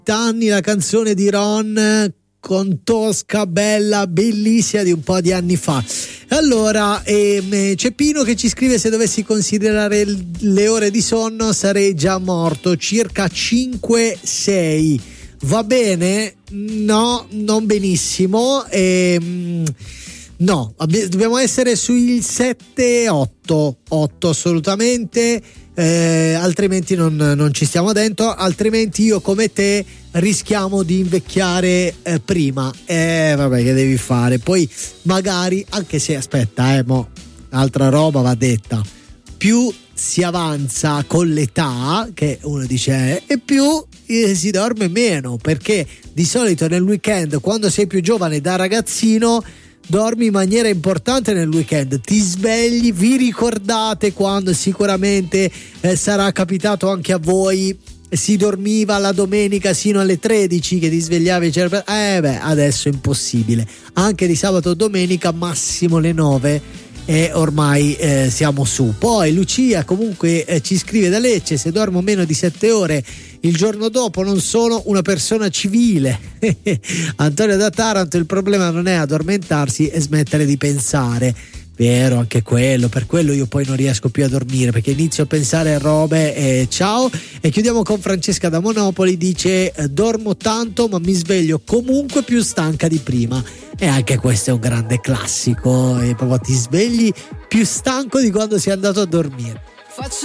anni, la canzone di Ron con Tosca, bella, bellissima, di un po' di anni fa. Allora, c'è Pino che ci scrive: se dovessi considerare le ore di sonno sarei già morto, circa 5-6. Va bene? No, non benissimo. No, dobbiamo essere sui 7-8 assolutamente, altrimenti non ci stiamo dentro, altrimenti io come te rischiamo di invecchiare prima. Vabbè, che devi fare? Poi magari, anche se aspetta, altra roba va detta: più si avanza con l'età, che uno dice, e più si dorme meno, perché di solito nel weekend, quando sei più giovane, da ragazzino, dormi in maniera importante nel weekend, ti svegli, vi ricordate quando sicuramente sarà capitato anche a voi, si dormiva la domenica sino alle 13 che ti svegliavi, adesso è impossibile, anche di sabato o domenica massimo le 9 e ormai siamo su. Poi Lucia comunque ci scrive da Lecce: se dormo meno di 7 ore il giorno dopo non sono una persona civile. Antonio da Taranto: il problema non è addormentarsi, è smettere di pensare. Vero, anche quello, per quello io poi non riesco più a dormire, perché inizio a pensare a robe e ciao. E chiudiamo con Francesca da Monopoli, dice: dormo tanto ma mi sveglio comunque più stanca di prima. E anche questo è un grande classico, e proprio ti svegli più stanco di quando sei andato a dormire.